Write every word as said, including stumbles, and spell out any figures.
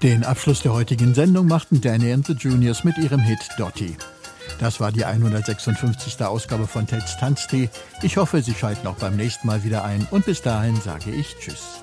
Den Abschluss der heutigen Sendung machten Danny and the Juniors mit ihrem Hit Dottie. Das war die hundertsechsundfünfzigste Ausgabe von Ted's Tanztee. Ich hoffe, Sie schalten auch beim nächsten Mal wieder ein und bis dahin sage ich Tschüss.